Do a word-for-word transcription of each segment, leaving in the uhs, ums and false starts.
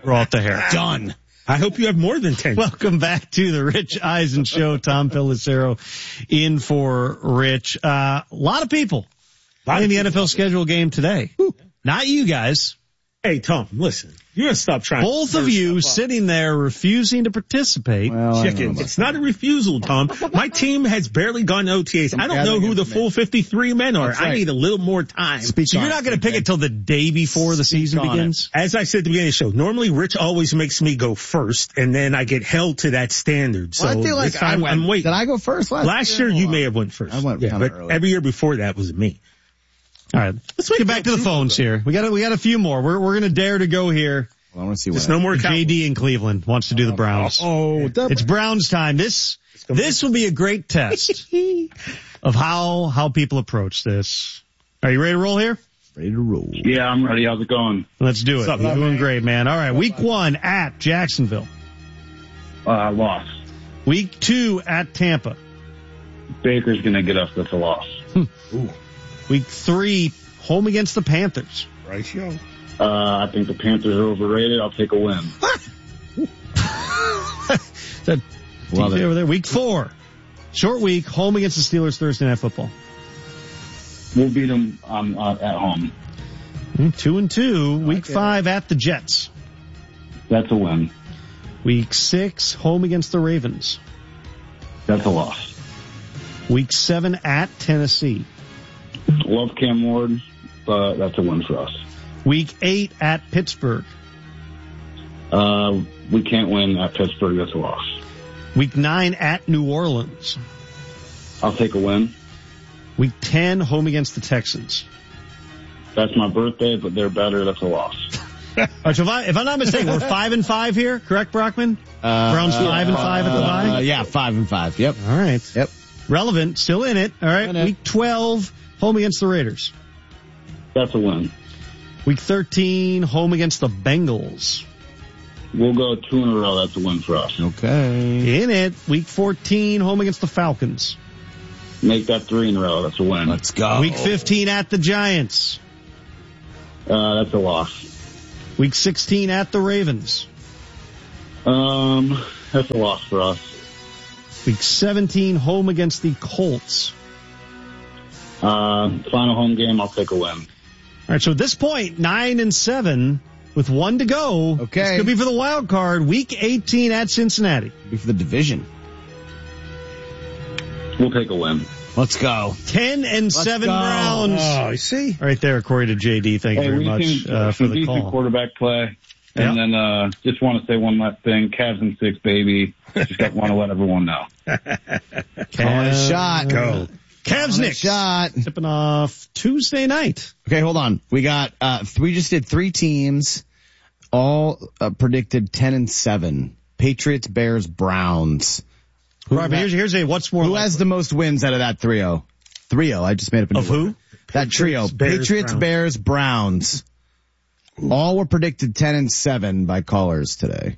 We're off the hair. Done. I hope you have more than ten. Welcome back to the Rich Eisen Show. Tom Pelissero in for Rich. Uh, a lot of people playing the N F L schedule game today. Whew. Not you guys. Hey, Tom, listen. You're going to stop trying. Both of you sitting there refusing to participate. Well, Chicken. It's not a refusal, Tom. My team has barely gone to O T As. I don't know who the full fifty-three men are. Right. I need a little more time. Speak so you're not going to pick it till the day before the season begins? It. As I said at the beginning of the show, normally Rich always makes me go first, and then I get held to that standard. So well, I feel like time, I went, I'm waiting. Did I go first last, last year? Last year, you may have went first. I went yeah, but early. Every year before that was me. All right, let's get back to the phones here. We got we got a few more. We're we're going to dare to go here. Well, I want to see what. No more. J D in Cleveland wants to do the Browns. Oh, oh it's Browns time. This this will be a great test of how how people approach this. Are you ready to roll here? Ready to roll. Yeah, I'm ready. How's it going? Let's do it. What's up, You're man? doing great, man. All right, week one at Jacksonville. Uh, loss. Week two at Tampa. Baker's gonna get us. That's a loss. Hmm. Week three, home against the Panthers. Right, yo. Uh, I think the Panthers are overrated. I'll take a win. that Love it. Over there. Week four, short week, home against the Steelers Thursday Night Football. We'll beat them um, uh, at home. Mm, two and two. Week okay. five at the Jets. That's a win. Week six, home against the Ravens. That's a loss. Week seven at Tennessee. Love Cam Ward, but that's a win for us. Week eight at Pittsburgh. Uh, we can't win at Pittsburgh. That's a loss. Week nine at New Orleans. I'll take a win. Week ten, home against the Texans. That's my birthday, but they're better. That's a loss. All right, so if, I, if I'm not mistaken, we're five and five here, correct, Brockman? Uh, Browns five and five at the bye? Uh, yeah, five and five. Yep. All right. Yep. Relevant, still in it. All right. In it. Week twelve, home against the Raiders. That's a win. Week thirteen, home against the Bengals. We'll go two in a row. That's a win for us. Okay. In it. Week fourteen, home against the Falcons. Make that three in a row. That's a win. Let's go. Week fifteen at the Giants. Uh, that's a loss. Week sixteen at the Ravens. Um, that's a loss for us. Week seventeen, home against the Colts. Uh, final home game, I'll take a win. All right, so at this point, nine and seven with one to go. Okay. This could be for the wild card. Week eighteen at Cincinnati. Be for the division. We'll take a win. Let's go. Ten and Let's seven go. Browns. Oh, you see? Right there, according to J D. Thank hey, you very we much seen, uh, for the decent call. quarterback play. And Yep. then, uh, just want to say one last thing. Cavs and six, baby. Just got, want to let everyone know. Calling a shot. Go. Cavs Knicks. Shot. Tipping off Tuesday night. Okay, hold on. We got, uh, th- we just did three teams, all uh, predicted ten and seven. Patriots, Bears, Browns. Who, Right, but here's, here's a what's more who likely. has the most wins out of that trio? three oh. I just made up a new Of who? word. That trio. Bears, Patriots, Browns. Bears, Browns. All were predicted ten and seven by callers today.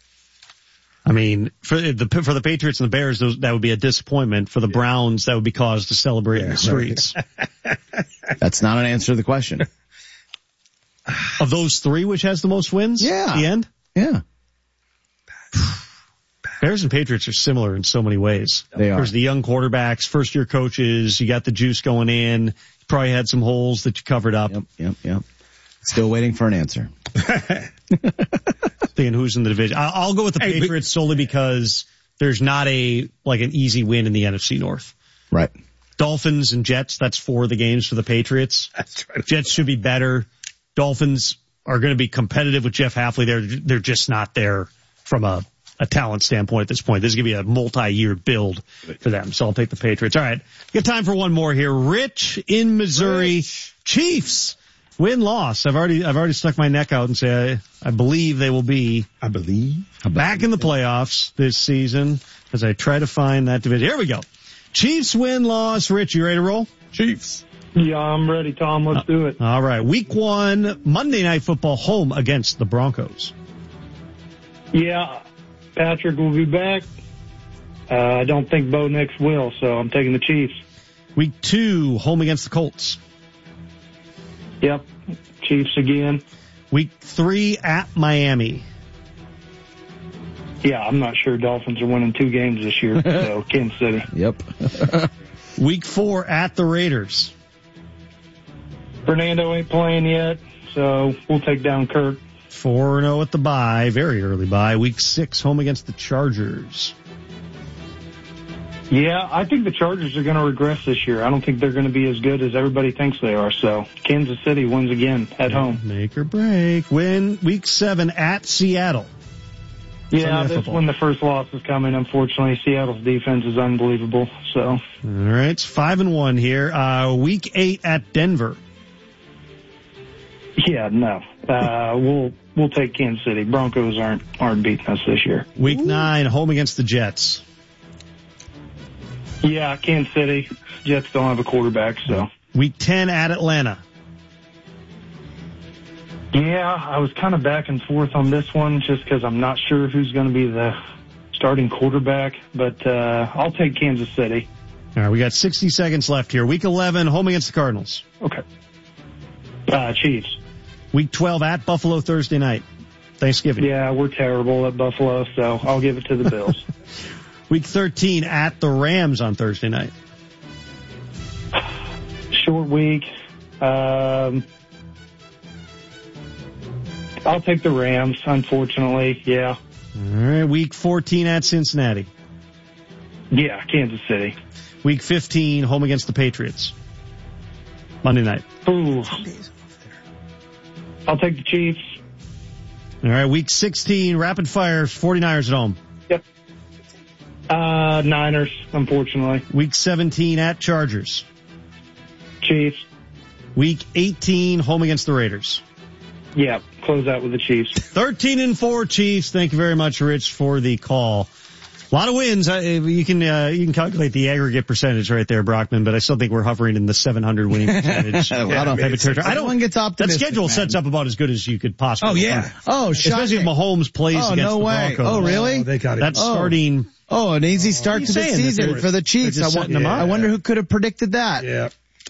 I mean, for the for the Patriots and the Bears, those, that would be a disappointment. For the Browns, that would be cause to celebrate in the streets. That's not an answer to the question. Of those three, which has the most wins? Yeah. At the end? Yeah. Bears and Patriots are similar in so many ways. They are. There's the young quarterbacks, first year coaches, you got the juice going in, probably had some holes that you covered up. Yep, yep, yep. Still waiting for an answer. Thinking who's in the division. I'll, I'll go with the Hey, Patriots solely because there's not a, like an easy win in the N F C North. Right. Dolphins and Jets, that's four of the games for the Patriots. That's right. Jets should be better. Dolphins are going to be competitive with Jeff Hafley. They're, they're just not there from a, a talent standpoint at this point. This is going to be a multi-year build for them. So I'll take the Patriots. All right. Got time for one more here. Rich in Missouri. Rich. Chiefs. Win loss. I've already, I've already stuck my neck out and say I, I believe they will be I believe. back in the playoffs this season as I try to find that division. Here we go. Chiefs win loss. Rich, you ready to roll? Chiefs. Yeah, I'm ready, Tom. Let's do it. All right. Week one, Monday Night Football, home against the Broncos. Yeah, Patrick will be back. Uh, I don't think Bo Nix will, so I'm taking the Chiefs. Week two, home against the Colts. Yep, Chiefs again. Week three at Miami. Yeah, I'm not sure Dolphins are winning two games this year, so Kansas City. Yep. Week four at the Raiders. Fernando ain't playing yet, so we'll take down Kirk. four and oh at the bye, very early bye. Week six, home against the Chargers. Yeah, I think the Chargers are going to regress this year. I don't think they're going to be as good as everybody thinks they are. So Kansas City wins again at home. Make or break. Win week seven at Seattle. Yeah, that's when the first loss is coming. Unfortunately, Seattle's defense is unbelievable. So. All right, it's five and one here. Uh, week eight at Denver. Yeah, no. Uh, we'll we'll take Kansas City. Broncos aren't aren't beating us this year. Week Ooh. nine, home against the Jets. Yeah, Kansas City. Jets don't have a quarterback, so. Week ten at Atlanta. Yeah, I was kind of back and forth on this one just because I'm not sure who's going to be the starting quarterback, but uh, I'll take Kansas City. All right, we got sixty seconds left here. Week eleven, home against the Cardinals. Okay. Uh, Chiefs. Week twelve at Buffalo Thursday night. Thanksgiving. Yeah, we're terrible at Buffalo, so I'll give it to the Bills. Week thirteen at the Rams on Thursday night. Short week. Um, I'll take the Rams, unfortunately. Yeah. All right. Week fourteen at Cincinnati. Yeah, Kansas City. Week fifteen, home against the Patriots. Monday night. Ooh. I'll take the Chiefs. All right. Week sixteen, rapid fire, forty-niners at home. Yep. Uh, Niners, unfortunately. Week seventeen at Chargers. Chiefs. Week eighteen, home against the Raiders. Yeah, close out with the Chiefs. thirteen and four Chiefs. Thank you very much, Rich, for the call. A lot of wins. Uh, you can uh, you can calculate the aggregate percentage right there, Brockman, but I still think we're hovering in the seven hundred winning percentage. yeah, I don't type of territory. I don't one gets optimistic. That schedule man. sets up about as good as you could possibly. Oh yeah. Find. Oh, shocking. Especially if Mahomes plays oh, against no the way. Broncos. Oh, really? Oh, they got it. That's oh. starting. Oh, an easy start to the season for the Chiefs. I, wa- yeah. I wonder who could have predicted that. Yeah.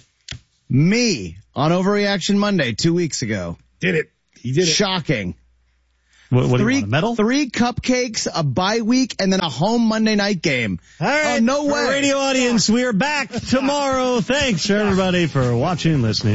Me on Overreaction Monday two weeks ago. Did it. He did it. Shocking. What, what three, do you want, a medal? Three cupcakes, a bye week, and then a home Monday night game. All right. Oh, no way. Radio audience, we are back tomorrow. Thanks, everybody, for watching and listening.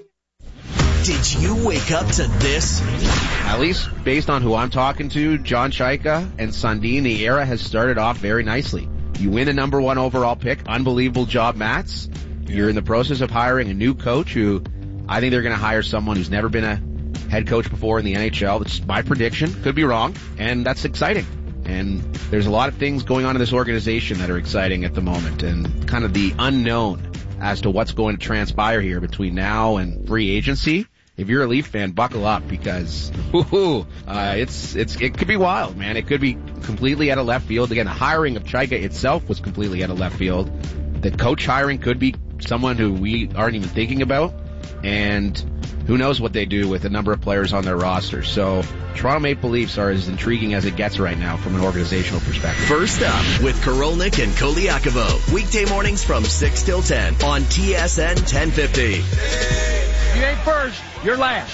Did you wake up to this? At least based on who I'm talking to, John Chaika and Sundin, the era has started off very nicely. You win a number one overall pick. Unbelievable job, Mats. You're in the process of hiring a new coach who I think they're going to hire someone who's never been a head coach before in the N H L. That's my prediction. Could be wrong. And that's exciting. And there's a lot of things going on in this organization that are exciting at the moment, and kind of the unknown as to what's going to transpire here between now and free agency. If you're a Leaf fan, buckle up, because whoo, uh, it's it's it could be wild, man. It could be completely out of left field. Again, the hiring of Chaika itself was completely out of left field. The coach hiring could be someone who we aren't even thinking about, and who knows what they do with a number of players on their roster. So Toronto Maple Leafs are as intriguing as it gets right now from an organizational perspective. First up with Korolnik and Koliakovo. Weekday mornings from six till ten on T S N ten fifty. You ain't first, you're last.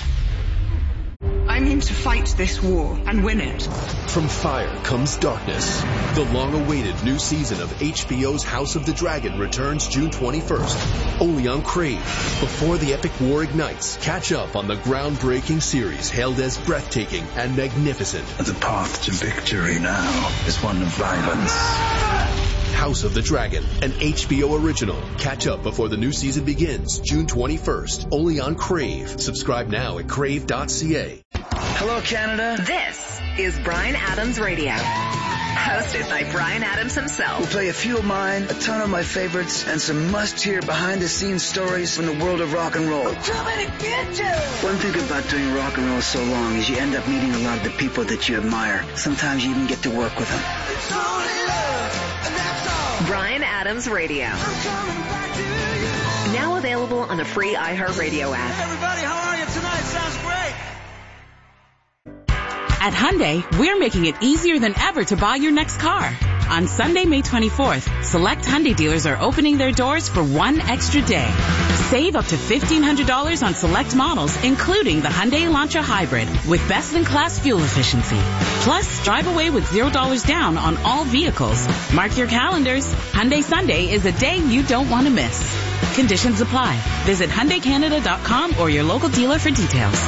I'm in to fight this war and win it. From fire comes darkness. The long-awaited new season of H B O's House of the Dragon returns June twenty-first, only on Crave. Before the epic war ignites, catch up on the groundbreaking series hailed as breathtaking and magnificent. The path to victory now is one of violence. House of the Dragon, an H B O original. Catch up before the new season begins, June twenty-first, only on Crave. Subscribe now at crave dot c a. Hello, Canada. This is Bryan Adams Radio, hosted by Bryan Adams himself. We'll play a few of mine, a ton of my favorites, and some must-hear behind-the-scenes stories from the world of rock and roll. We're coming to get you! One thing about doing rock and roll so long is you end up meeting a lot of the people that you admire. Sometimes you even get to work with them. It's only love, and that's all. Bryan Adams Radio. I'm coming back to you. Now available on the free iHeartRadio app. Hey everybody, how are you tonight? Sounds great. At Hyundai, we're making it easier than ever to buy your next car. On Sunday, May twenty-fourth, select Hyundai dealers are opening their doors for one extra day. Save up to fifteen hundred dollars on select models, including the Hyundai Elantra Hybrid, with best-in-class fuel efficiency. Plus, drive away with zero dollars down on all vehicles. Mark your calendars. Hyundai Sunday is a day you don't want to miss. Conditions apply. Visit Hyundai Canada dot com or your local dealer for details.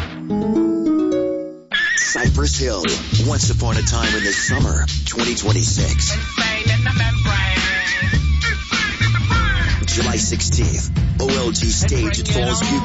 Cypress Hill, once upon a time in the summer, twenty twenty-six. July sixteenth, O L G stage at Falls View